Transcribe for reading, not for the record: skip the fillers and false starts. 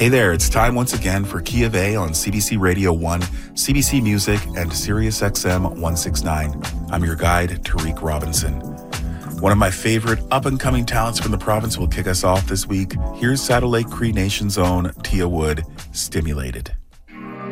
Hey there, it's time once again for Key of A on CBC Radio 1, CBC Music, and Sirius XM 169. I'm your guide, Tariq Robinson. One of my favorite up-and-coming talents from the province will kick us off this week. Here's Saddle Lake Cree Nation's own Tia Wood, Stimulated.